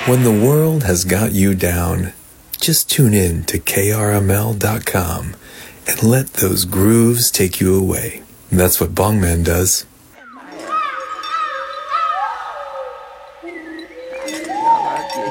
When the world has got you down, just tune in to krml.com and let those grooves take you away. That's what Bongman does.